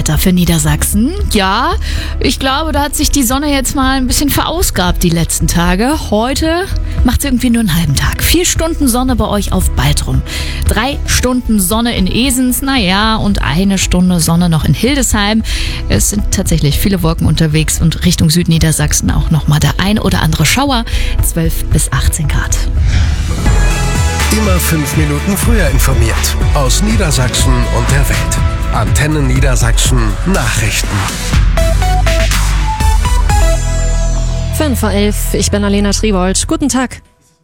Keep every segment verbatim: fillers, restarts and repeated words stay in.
Wetter für Niedersachsen. Ja, ich glaube, da hat sich die Sonne jetzt mal ein bisschen verausgabt die letzten Tage. Heute macht es irgendwie nur einen halben Tag. Vier Stunden Sonne bei euch auf Baltrum. Drei Stunden Sonne in Esens, naja, und eine Stunde Sonne noch in Hildesheim. Es sind tatsächlich viele Wolken unterwegs und Richtung Südniedersachsen auch nochmal der ein oder andere Schauer. zwölf bis achtzehn Grad. Immer fünf Minuten früher informiert. Aus Niedersachsen und der Welt. Antenne Niedersachsen Nachrichten. fünf vor elf, ich bin Alena Triebold. Guten Tag.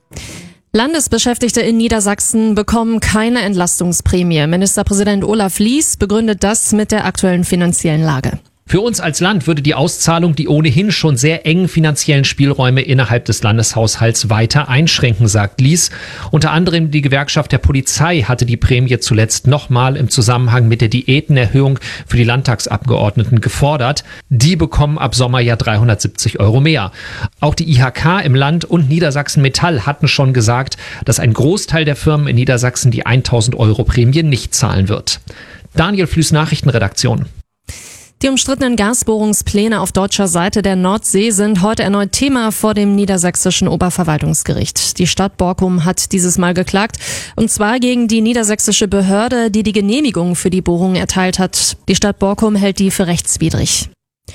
Landesbeschäftigte in Niedersachsen bekommen keine Entlastungsprämie. Ministerpräsident Olaf Lies begründet das mit der aktuellen finanziellen Lage. Für uns als Land würde die Auszahlung die ohnehin schon sehr engen finanziellen Spielräume innerhalb des Landeshaushalts weiter einschränken, sagt Lies. Unter anderem die Gewerkschaft der Polizei hatte die Prämie zuletzt nochmal im Zusammenhang mit der Diätenerhöhung für die Landtagsabgeordneten gefordert. Die bekommen ab Sommer ja dreihundertsiebzig Euro mehr. Auch die I H K im Land und Niedersachsen Metall hatten schon gesagt, dass ein Großteil der Firmen in Niedersachsen die tausend Euro Prämie nicht zahlen wird. Daniel Flüß, Nachrichtenredaktion. Die umstrittenen Gasbohrungspläne auf deutscher Seite der Nordsee sind heute erneut Thema vor dem niedersächsischen Oberverwaltungsgericht. Die Stadt Borkum hat dieses Mal geklagt, und zwar gegen die niedersächsische Behörde, die die Genehmigung für die Bohrung erteilt hat. Die Stadt Borkum hält die für rechtswidrig.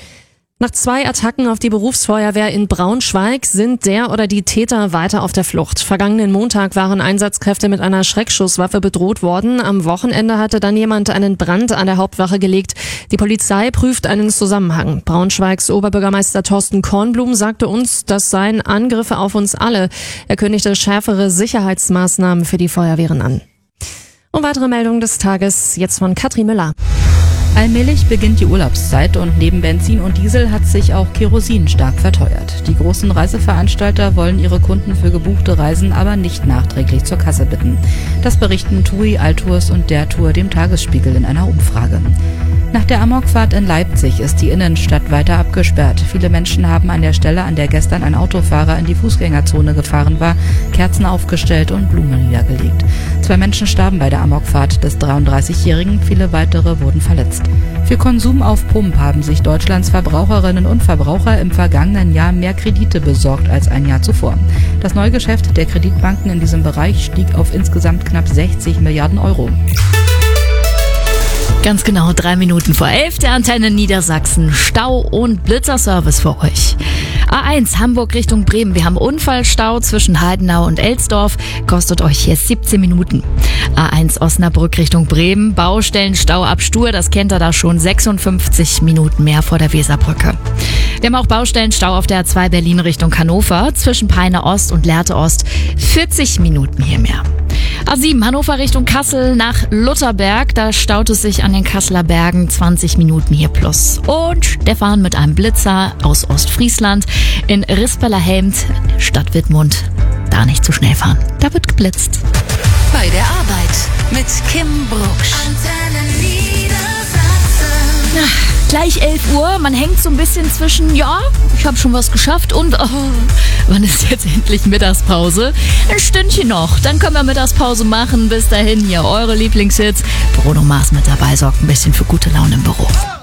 Nach zwei Attacken auf die Berufsfeuerwehr in Braunschweig sind der oder die Täter weiter auf der Flucht. Vergangenen Montag waren Einsatzkräfte mit einer Schreckschusswaffe bedroht worden. Am Wochenende hatte dann jemand einen Brand an der Hauptwache gelegt. Die Polizei prüft einen Zusammenhang. Braunschweigs Oberbürgermeister Thorsten Kornblum sagte uns, das seien Angriffe auf uns alle. Er kündigte schärfere Sicherheitsmaßnahmen für die Feuerwehren an. Und weitere Meldungen des Tages jetzt von Katrin Müller. Allmählich beginnt die Urlaubszeit und neben Benzin und Diesel hat sich auch Kerosin stark verteuert. Die großen Reiseveranstalter wollen ihre Kunden für gebuchte Reisen aber nicht nachträglich zur Kasse bitten. Das berichten TUI, Altours und der Tour dem Tagesspiegel in einer Umfrage. Nach der Amokfahrt in Leipzig ist die Innenstadt weiter abgesperrt. Viele Menschen haben an der Stelle, an der gestern ein Autofahrer in die Fußgängerzone gefahren war, Kerzen aufgestellt und Blumen niedergelegt. Zwei Menschen starben bei der Amokfahrt des dreiunddreißigjährigen, viele weitere wurden verletzt. Für Konsum auf Pump haben sich Deutschlands Verbraucherinnen und Verbraucher im vergangenen Jahr mehr Kredite besorgt als ein Jahr zuvor. Das Neugeschäft der Kreditbanken in diesem Bereich stieg auf insgesamt knapp sechzig Milliarden Euro. Ganz genau drei Minuten vor elf, der Antenne Niedersachsen. Stau und Blitzerservice für euch. A eins Hamburg Richtung Bremen. Wir haben Unfallstau zwischen Heidenau und Elsdorf. Kostet euch jetzt siebzehn Minuten. A eins Osnabrück Richtung Bremen. Baustellenstau ab Stur. Das kennt ihr da schon. sechsundfünfzig Minuten mehr vor der Weserbrücke. Wir haben auch Baustellenstau auf der A zwei Berlin Richtung Hannover. Zwischen Peine Ost und Lehrte Ost. vierzig Minuten hier mehr. A sieben Hannover Richtung Kassel nach Lutherberg. Da staut es sich an den Kasseler Bergen, zwanzig Minuten hier plus. Und Stefan mit einem Blitzer aus Ostfriesland in Rispellerhelmt, Stadt Wittmund. Da nicht zu schnell fahren, da wird geblitzt. Bei der Arbeit mit Kim Brucksch. Antenne Niedersachsen. Ach, gleich elf Uhr, man hängt so ein bisschen zwischen, ja, ich habe schon was geschafft und oh, wann ist jetzt endlich Mittagspause? Ein Stündchen noch, dann können wir Mittagspause machen. Bis dahin hier eure Lieblingshits. Bruno Mars mit dabei sorgt ein bisschen für gute Laune im Büro.